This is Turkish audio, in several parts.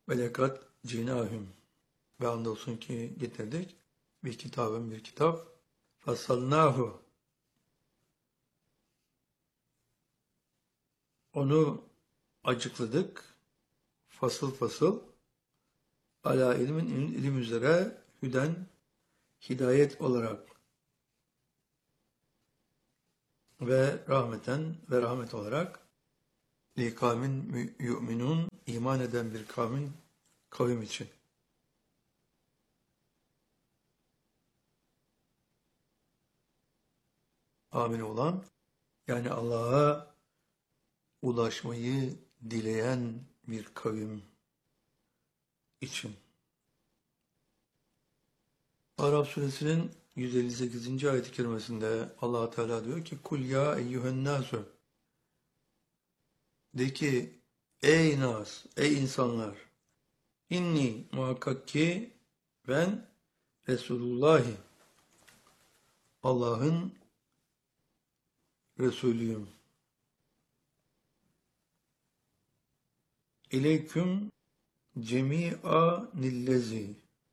Ve lekad cinahum. Ve andolsun ki getirdik. Bir kitabın bir kitap. Fassalnahu. Onu açıkladık. Fasıl fasıl. Ala ilmin ilim üzere hüden hidayet olarak ve rahmeten ve rahmet olarak li kavmin yu'minun iman eden bir kavim için. Amin olan yani Allah'a ulaşmayı dileyen bir kavim için. Araf suresinin 158. ayet-i kerimesinde Allah Teala diyor ki kul ya eyyühen nasu, de ki ey nas, ey insanlar, inni muhakkak ki ben Resulullahi, Allah'ın Resulüyüm. İleyküm cemi'a nillezi,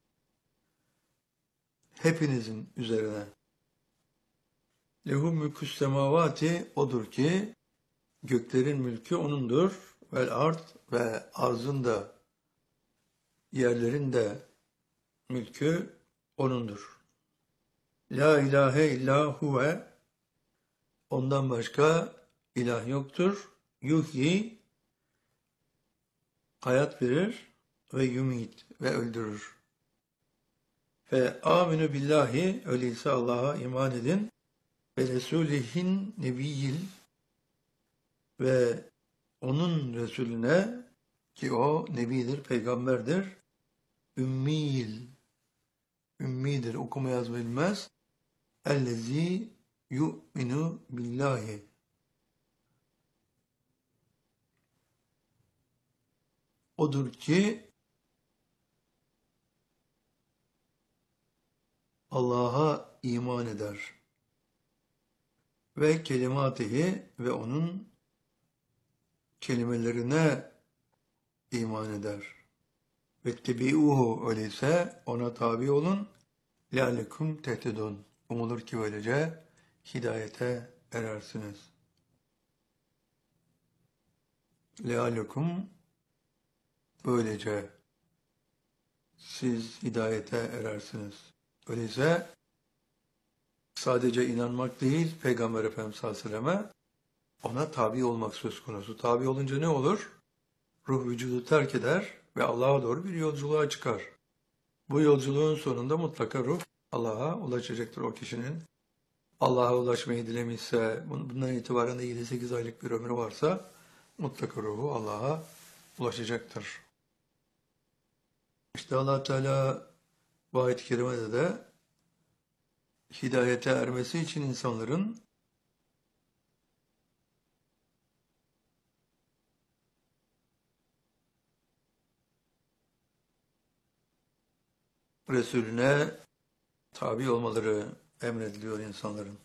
hepinizin üzerine. Lehu mülkü's semavati, odur ki göklerin mülkü onundur. Vel ard, ve arzın da yerlerin de mülkü onundur. La ilahe illa huve, ondan başka ilah yoktur. Yuhyi, hayat verir ve yumit, ve öldürür. Ve aminu billahi, öyleyse Allah'a iman edin. Ve Resulihin nebiyyil, ve onun Resulüne, ki o nebidir, peygamberdir. Ümmiyil, ümmidir, okuma yazma bilmez. Ellezî yu'minu billahi, odur ki Allah'a iman eder. Ve kelimatihi, ve onun kelimelerine iman eder. Vettebi'uhu, öyleyse ona tabi olun. Leallekum tehtedun, umulur ki böylece hidayete erersiniz. Leallekum, böylece siz hidayete erersiniz. Öyleyse sadece inanmak değil, Peygamber Efendimiz sallallahu aleyhi ve selleme ona tabi olmak söz konusu. Tabi olunca ne olur? Ruh vücudu terk eder ve Allah'a doğru bir yolculuğa çıkar. Bu yolculuğun sonunda mutlaka ruh Allah'a ulaşacaktır o kişinin. Allah'a ulaşmayı dilemişse, bundan itibaren de 7-8 aylık bir ömrü varsa mutlaka ruhu Allah'a ulaşacaktır. İşte Allah Teala bu ayet-i kerimede de hidayete ermesi için insanların Resulüne tabi olmaları emrediliyor insanların.